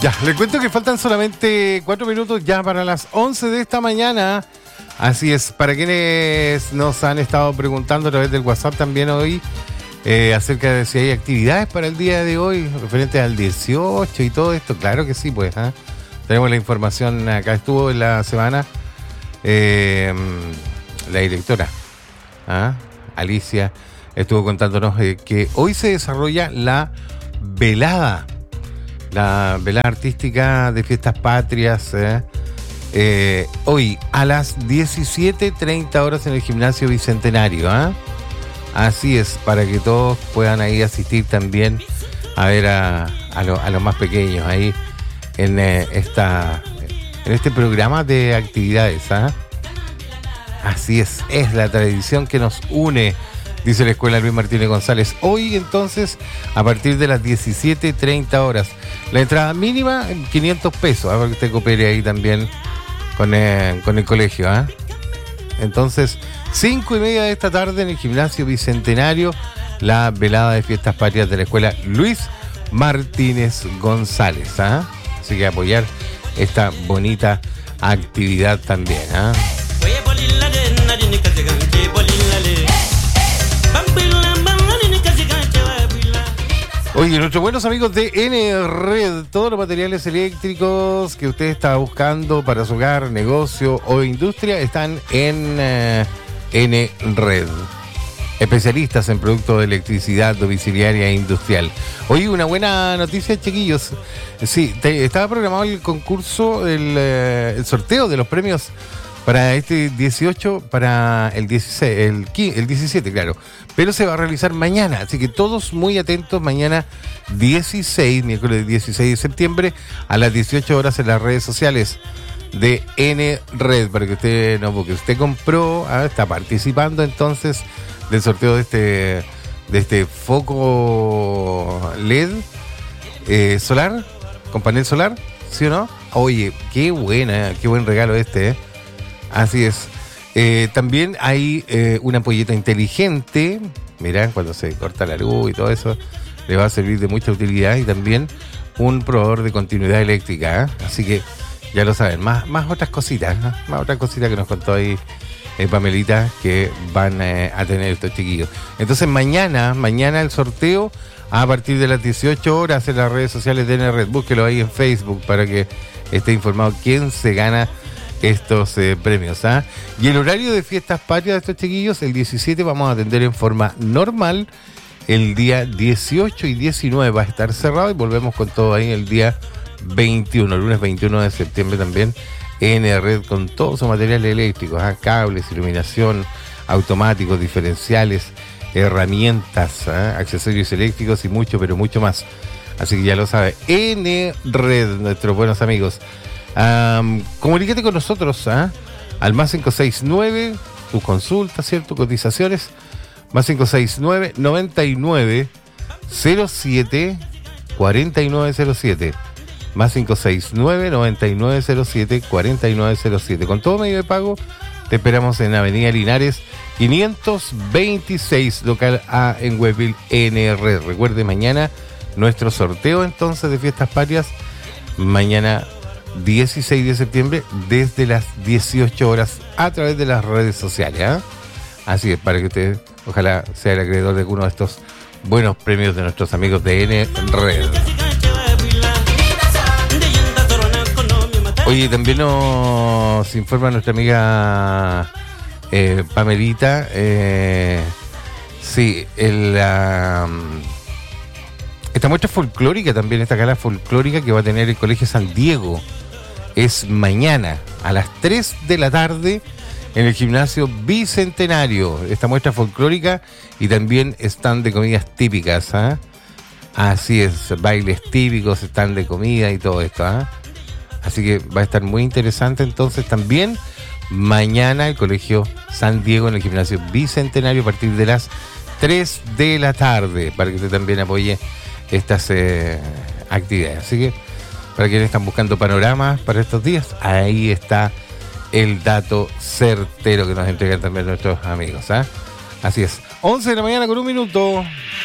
Ya, les cuento que faltan solamente 4 minutos ya para las 11 de esta mañana. Así es, para quienes nos han estado preguntando a través del WhatsApp también hoy acerca de si hay actividades para el día de hoy referente al 18 y todo esto. Claro que sí, pues. Tenemos la información acá. Estuvo en la semana la directora Alicia estuvo contándonos que hoy se desarrolla la velada artística de Fiestas Patrias, hoy a las 17:30 horas en el Gimnasio Bicentenario. Así es, para que todos puedan ahí asistir también a ver a los más pequeños ahí en este programa de actividades. Así es la tradición que nos une, dice la Escuela Luis Martínez González. Hoy entonces, a partir de las 17:30 horas. La entrada mínima, 500 pesos, para que usted coopere ahí también con el colegio. Entonces, 5:30 de esta tarde en el Gimnasio Bicentenario, la velada de Fiestas Patrias de la Escuela Luis Martínez González. Así que apoyar esta bonita actividad también. Oye, nuestros buenos amigos de N-Red, todos los materiales eléctricos que usted está buscando para su hogar, negocio o industria están en N-Red. Especialistas en productos de electricidad domiciliaria e industrial. Oye, una buena noticia, chiquillos. Sí, estaba programado el concurso, el sorteo de los premios para este 18, para el 16, el 17, claro. Pero se va a realizar mañana, así que todos muy atentos. Mañana 16, miércoles 16 de septiembre, a las 18 horas en las redes sociales de N-Red, para que usted no, porque usted compró, está participando entonces del sorteo de este foco LED solar, con panel solar, ¿sí o no? Oye, qué buen regalo este, Así es. También hay una ampolleta inteligente. Mirá, cuando se corta la luz y todo eso, le va a servir de mucha utilidad. Y también un probador de continuidad eléctrica. Así que ya lo saben. Más otras cositas, más otras cositas que nos contó ahí Pamelita, que van a tener estos chiquillos. Entonces mañana el sorteo a partir de las 18 horas en las redes sociales de N-Red. Búsquelo ahí en Facebook para que esté informado quién se gana estos premios. Y el horario de Fiestas Patrias de estos chiquillos, el 17 vamos a atender en forma normal. El día 18 y 19 va a estar cerrado y volvemos con todo ahí el día 21, lunes 21 de septiembre también, N-Red con todo su material eléctrico, cables, iluminación, automáticos, diferenciales, herramientas, accesorios eléctricos y mucho, pero mucho más. Así que ya lo sabe, N-Red, nuestros buenos amigos. Comuníquete con nosotros al más 569, tus consultas, ¿cierto? Cotizaciones, más 569 99 07 4907, más 569 9907 4907. Con todo medio de pago te esperamos en Avenida Linares 526, local A en Hueville, N-Red. Recuerde, mañana nuestro sorteo entonces de Fiestas Patrias, mañana 16 de septiembre, desde las 18 horas a través de las redes sociales. Así es, para que usted ojalá sea el acreedor de alguno de estos buenos premios de nuestros amigos de N-Red. Oye, también nos informa nuestra amiga Pamelita, sí, esta muestra folclórica también, esta gala folclórica que va a tener el Colegio San Diego, es mañana a las 3 de la tarde en el Gimnasio Bicentenario. Esta muestra folclórica y también stand de comidas típicas. Así es, bailes típicos, stand de comida y todo esto. Así que va a estar muy interesante entonces también mañana el Colegio San Diego en el Gimnasio Bicentenario a partir de las 3 de la tarde, para que usted también apoye estas actividades. Así que para quienes están buscando panoramas para estos días, ahí está el dato certero que nos entregan también nuestros amigos. Así es, 11 de la mañana con 1 minuto.